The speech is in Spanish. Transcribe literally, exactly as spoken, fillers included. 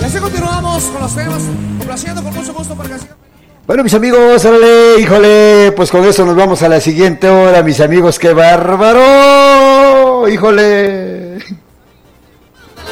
Y así continuamos con los temas, complaciendo con mucho gusto para que sigan. Bueno, mis amigos, órale, híjole, pues con eso nos vamos a la siguiente hora, mis amigos, ¡qué bárbaro! ¡Híjole!